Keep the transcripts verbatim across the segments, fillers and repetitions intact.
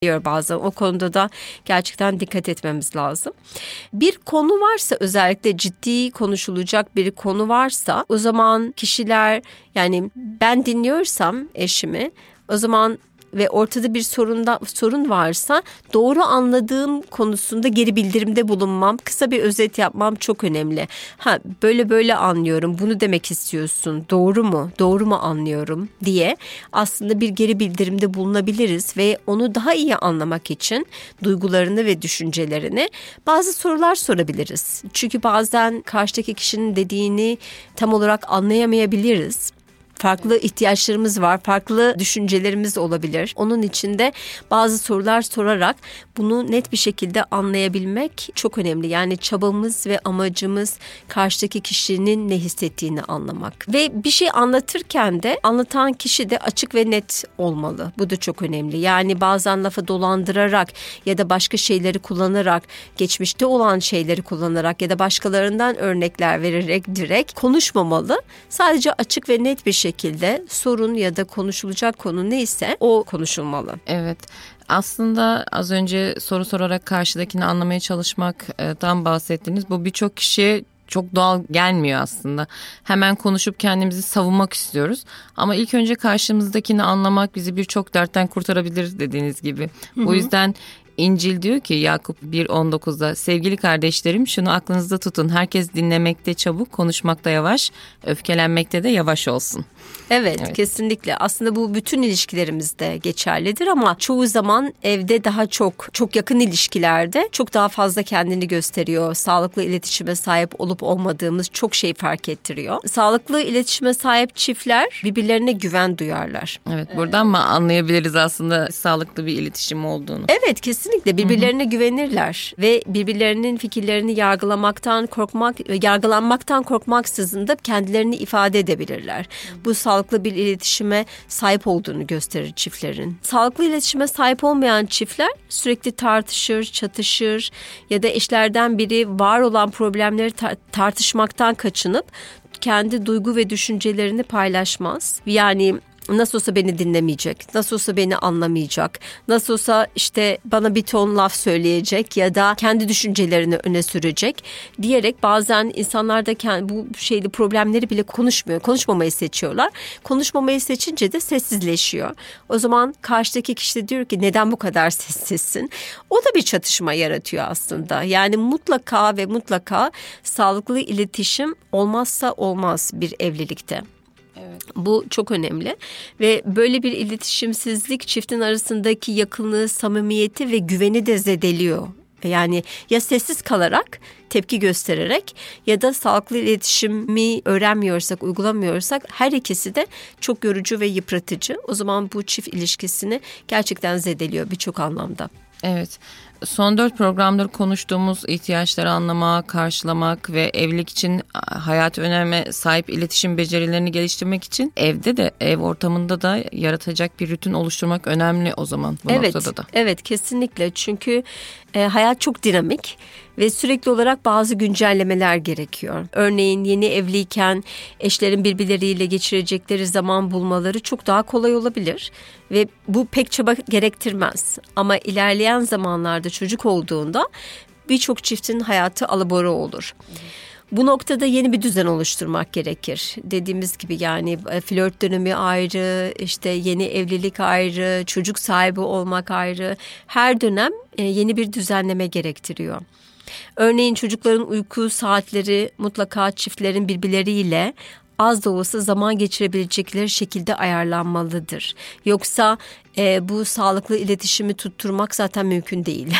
bazen. O konuda da gerçekten dikkat etmemiz lazım. Bir konu varsa, özellikle ciddi konuşulacak bir konu varsa, o zaman kişiler, yani ben dinliyorsam eşimi, o zaman ve ortada bir sorunda, sorun varsa doğru anladığım konusunda geri bildirimde bulunmam, kısa bir özet yapmam çok önemli. Ha, böyle böyle anlıyorum, bunu demek istiyorsun, doğru mu, doğru mu anlıyorum diye aslında bir geri bildirimde bulunabiliriz ve onu daha iyi anlamak için duygularını ve düşüncelerini bazı sorular sorabiliriz. Çünkü bazen karşıdaki kişinin dediğini tam olarak anlayamayabiliriz. Farklı ihtiyaçlarımız var, farklı düşüncelerimiz olabilir. Onun için de bazı sorular sorarak bunu net bir şekilde anlayabilmek çok önemli. Yani çabamız ve amacımız karşıdaki kişinin ne hissettiğini anlamak. Ve bir şey anlatırken de anlatan kişi de açık ve net olmalı. Bu da çok önemli. Yani bazen lafı dolandırarak ya da başka şeyleri kullanarak, geçmişte olan şeyleri kullanarak ya da başkalarından örnekler vererek direkt konuşmamalı. Sadece açık ve net bir şekilde şekilde sorun ya da konuşulacak konu neyse o konuşulmalı. Evet. Aslında az önce soru sorarak karşıdakini anlamaya çalışmaktan bahsettiniz. Bu birçok kişiye çok doğal gelmiyor aslında. Hemen konuşup kendimizi savunmak istiyoruz. Ama ilk önce karşımızdakini anlamak bizi birçok dertten kurtarabilir dediğiniz gibi. Hı hı. O yüzden İncil diyor ki Yakup bir on dokuzda, sevgili kardeşlerim şunu aklınızda tutun. Herkes dinlemekte çabuk, konuşmakta yavaş, öfkelenmekte de yavaş olsun. Evet, evet, kesinlikle. Aslında bu bütün ilişkilerimizde geçerlidir ama çoğu zaman evde daha çok, çok yakın ilişkilerde çok daha fazla kendini gösteriyor. Sağlıklı iletişime sahip olup olmadığımız çok şey fark ettiriyor. Sağlıklı iletişime sahip çiftler birbirlerine güven duyarlar. Evet, buradan mı anlayabiliriz aslında sağlıklı bir iletişim olduğunu? Evet, kesinlikle birbirlerine Hı-hı. güvenirler ve birbirlerinin fikirlerini yargılamaktan korkmak, yargılanmaktan korkmaksızın da kendilerini ifade edebilirler. Hı-hı. Bu sağlıklı bir iletişime sahip olduğunu gösterir çiftlerin. Sağlıklı iletişime sahip olmayan çiftler sürekli tartışır, çatışır ya da eşlerden biri var olan problemleri tar- tartışmaktan kaçınıp kendi duygu ve düşüncelerini paylaşmaz. Yani nasıl olsa beni dinlemeyecek, nasıl olsa beni anlamayacak, nasıl olsa işte bana bir ton laf söyleyecek ya da kendi düşüncelerini öne sürecek diyerek bazen insanlar da kendi, bu şeyli problemleri bile konuşmuyor, konuşmamayı seçiyorlar. Konuşmamayı seçince de sessizleşiyor. O zaman karşıdaki kişi de diyor ki neden bu kadar sessizsin? O da bir çatışma yaratıyor aslında. Yani mutlaka ve mutlaka sağlıklı iletişim olmazsa olmaz bir evlilikte. Evet. Bu çok önemli ve böyle bir iletişimsizlik çiftin arasındaki yakınlığı, samimiyeti ve güveni de zedeliyor. Yani ya sessiz kalarak, tepki göstererek ya da sağlıklı iletişimi öğrenmiyorsak, uygulamıyorsak her ikisi de çok yorucu ve yıpratıcı. O zaman bu çift ilişkisini gerçekten zedeliyor birçok anlamda. Evet. Son dört programdır konuştuğumuz ihtiyaçları anlamak, karşılamak ve evlilik için hayat öneme sahip iletişim becerilerini geliştirmek için evde de, ev ortamında da yaratacak bir rutin oluşturmak önemli o zaman bu evet, noktada da. Evet, kesinlikle. Çünkü e, hayat çok dinamik ve sürekli olarak bazı güncellemeler gerekiyor. Örneğin yeni evliyken eşlerin birbirleriyle geçirecekleri zaman bulmaları çok daha kolay olabilir ve bu pek çaba gerektirmez. Ama ilerleyen zamanlarda çocuk olduğunda birçok çiftin hayatı alabora olur. Bu noktada yeni bir düzen oluşturmak gerekir. Dediğimiz gibi yani flört dönemi ayrı, işte yeni evlilik ayrı, çocuk sahibi olmak ayrı. Her dönem yeni bir düzenleme gerektiriyor. Örneğin çocukların uyku saatleri mutlaka çiftlerin birbirleriyle az da olsa zaman geçirebilecekleri şekilde ayarlanmalıdır. Yoksa e, bu sağlıklı iletişimi tutturmak zaten mümkün değil.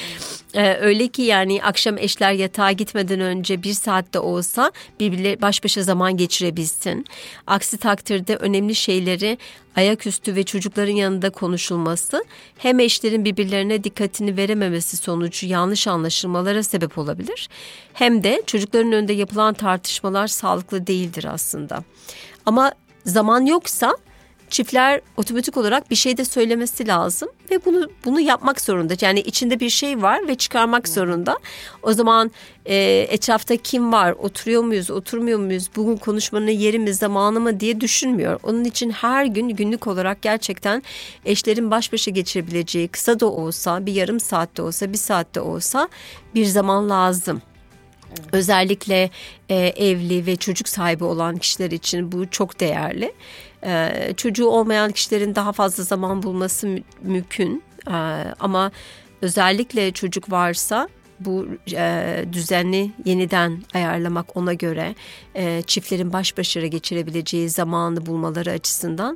e, öyle ki yani akşam eşler yatağa gitmeden önce bir saatte olsa birbirleri baş başa zaman geçirebilsin. Aksi takdirde önemli şeyleri ayaküstü ve çocukların yanında konuşulması hem eşlerin birbirlerine dikkatini verememesi sonucu yanlış anlaşılmalara sebep olabilir. Hem de çocukların önünde yapılan tartışmalar sağlıklı değildir aslında. Ama zaman yoksa çiftler otomatik olarak bir şey de söylemesi lazım ve bunu bunu yapmak zorunda. Yani içinde bir şey var ve çıkarmak zorunda. O zaman e, etrafta kim var, oturuyor muyuz, oturmuyor muyuz, bugün konuşmanın yeri mi, zamanı mı diye düşünmüyor. Onun için her gün günlük olarak gerçekten eşlerin baş başa geçirebileceği, kısa da olsa, bir yarım saatte olsa, bir saatte olsa bir zaman lazım. Evet. Özellikle e, evli ve çocuk sahibi olan kişiler için bu çok değerli. E, çocuğu olmayan kişilerin daha fazla zaman bulması mü- mümkün. E, ama özellikle çocuk varsa bu e, düzenli yeniden ayarlamak, ona göre e, çiftlerin baş başa geçirebileceği zamanı bulmaları açısından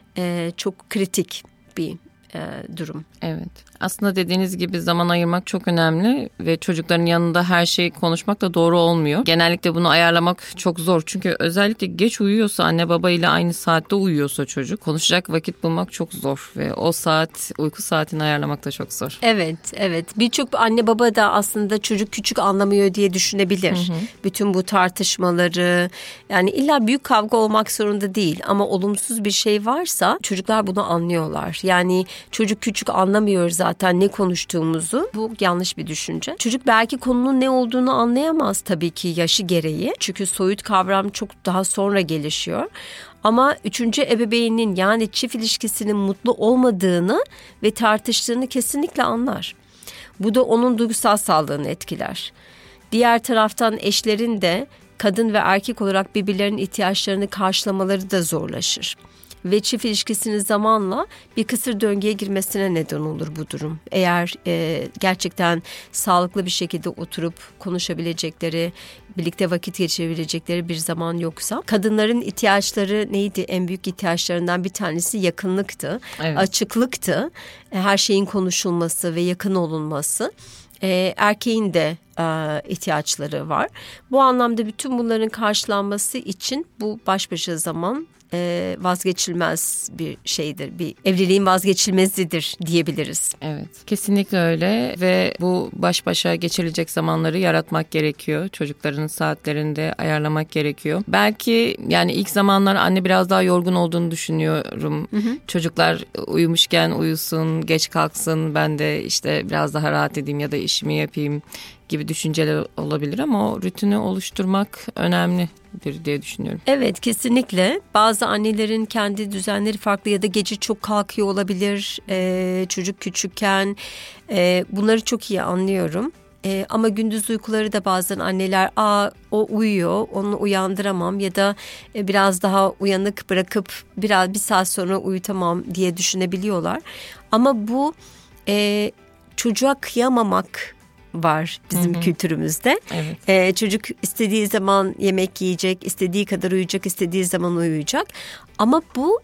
e, çok kritik bir e, durum. Evet. Aslında dediğiniz gibi zaman ayırmak çok önemli ve çocukların yanında her şeyi konuşmak da doğru olmuyor. Genellikle bunu ayarlamak çok zor. Çünkü özellikle geç uyuyorsa, anne baba ile aynı saatte uyuyorsa çocuk, konuşacak vakit bulmak çok zor ve o saat, uyku saatini ayarlamak da çok zor. Evet, evet. Birçok anne baba da aslında çocuk küçük anlamıyor diye düşünebilir. Hı hı. Bütün bu tartışmaları, yani illa büyük kavga olmak zorunda değil ama olumsuz bir şey varsa çocuklar bunu anlıyorlar. Yani çocuk küçük anlamıyor zaten ne konuştuğumuzu. Bu yanlış bir düşünce. Çocuk belki konunun ne olduğunu anlayamaz tabii ki yaşı gereği. Çünkü soyut kavram çok daha sonra gelişiyor. Ama üçüncü ebeveynin, yani çift ilişkisinin mutlu olmadığını ve tartıştığını kesinlikle anlar. Bu da onun duygusal sağlığını etkiler. Diğer taraftan eşlerin de kadın ve erkek olarak birbirlerinin ihtiyaçlarını karşılamaları da zorlaşır. Ve çift ilişkisinin zamanla bir kısır döngüye girmesine neden olur bu durum. Eğer e, gerçekten sağlıklı bir şekilde oturup konuşabilecekleri, birlikte vakit geçirebilecekleri bir zaman yoksa. Kadınların ihtiyaçları neydi? En büyük ihtiyaçlarından bir tanesi yakınlıktı, evet. açıklıktı. Her şeyin konuşulması ve yakın olunması. E, erkeğin de e, ihtiyaçları var. Bu anlamda bütün bunların karşılanması için bu baş başa zaman e, vazgeçilmez bir şeydir. Bir evliliğin vazgeçilmezidir diyebiliriz. Evet, kesinlikle öyle ve bu baş başa geçirilecek zamanları yaratmak gerekiyor. Çocukların saatlerinde ayarlamak gerekiyor. Belki yani ilk zamanlar anne biraz daha yorgun olduğunu düşünüyorum. Hı hı. Çocuklar uyumuşken uyusun, geç kalksın, ben de işte biraz daha rahat edeyim ya da işimi yapayım gibi düşünceler olabilir ama o rutini oluşturmak önemlidir diye düşünüyorum. Evet, kesinlikle. Bazı annelerin kendi düzenleri farklı ya da gece çok kalkıyor olabilir. Ee, çocuk küçükken e, bunları çok iyi anlıyorum. Ee, ama gündüz uykuları da bazen anneler aa o uyuyor, onu uyandıramam ya da e, biraz daha uyanık bırakıp biraz bir saat sonra uyutamam diye düşünebiliyorlar. Ama bu e, çocuğa kıyamamak var bizim hı hı. kültürümüzde. Evet. Ee, çocuk istediği zaman yemek yiyecek, istediği kadar uyuyacak, istediği zaman uyuyacak. Ama bu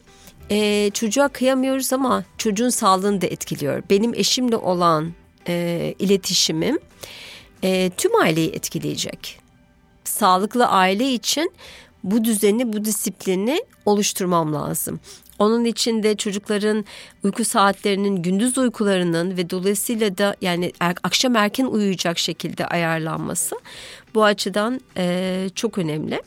e, çocuğa kıyamıyoruz ama çocuğun sağlığını da etkiliyor. Benim eşimle olan e, iletişimim e, tüm aileyi etkileyecek. Sağlıklı aile için bu düzeni, bu disiplini oluşturmam lazım. Onun için de çocukların uyku saatlerinin, gündüz uykularının ve dolayısıyla da yani er, akşam erken uyuyacak şekilde ayarlanması bu açıdan e, çok önemli.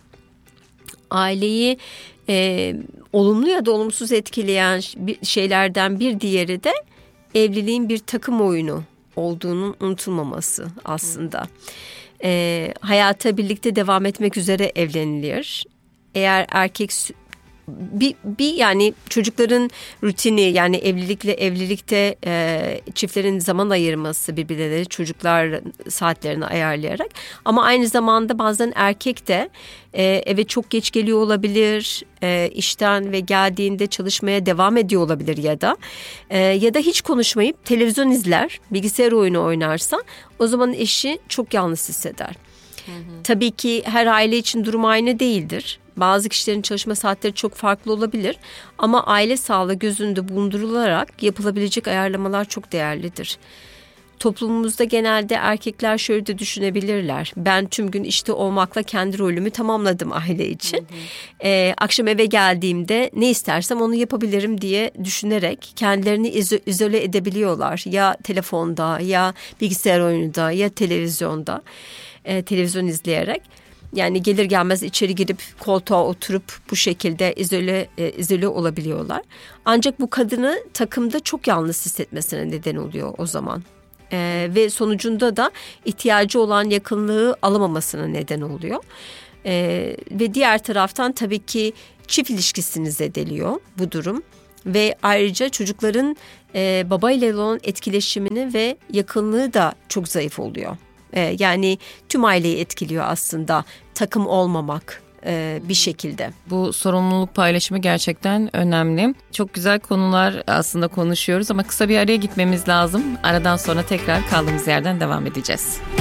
Aileyi e, olumlu ya da olumsuz etkileyen bir şeylerden bir diğeri de evliliğin bir takım oyunu olduğunun unutulmaması aslında. E, hayata birlikte devam etmek üzere evlenilir. Eğer erkek Bir, bir yani çocukların rutini, yani evlilikle evlilikte e, çiftlerin zaman ayırması birbirlerine, çocuklar saatlerini ayarlayarak, ama aynı zamanda bazen erkek de e, eve çok geç geliyor olabilir, e, işten ve geldiğinde çalışmaya devam ediyor olabilir ya da e, ya da hiç konuşmayıp televizyon izler, bilgisayar oyunu oynarsa o zaman eşi çok yalnız hisseder. Hı hı. Tabii ki her aile için durum aynı değildir. Bazı kişilerin çalışma saatleri çok farklı olabilir ama aile sağlığı göz önünde bulundurularak yapılabilecek ayarlamalar çok değerlidir. Toplumumuzda genelde erkekler şöyle de düşünebilirler: ben tüm gün işte olmakla kendi rolümü tamamladım aile için. Hı hı. Ee, akşam eve geldiğimde ne istersem onu yapabilirim diye düşünerek kendilerini izo- izole edebiliyorlar. Ya telefonda, ya bilgisayar oyununda, ya televizyonda, e, televizyon izleyerek. Yani gelir gelmez içeri girip koltuğa oturup bu şekilde izole e, izole olabiliyorlar. Ancak bu kadını takımda çok yalnız hissetmesine neden oluyor o zaman. E, ve sonucunda da ihtiyacı olan yakınlığı alamamasına neden oluyor. E, ve diğer taraftan tabii ki çift ilişkisini zedeliyor bu durum. Ve ayrıca çocukların e, babayla olan etkileşimini ve yakınlığı da çok zayıf oluyor. E, yani tüm aileyi etkiliyor aslında takım olmamak e, bir şekilde. Bu sorumluluk paylaşımı gerçekten önemli. Çok güzel konular aslında konuşuyoruz ama kısa bir araya gitmemiz lazım. Aradan sonra tekrar kaldığımız yerden devam edeceğiz.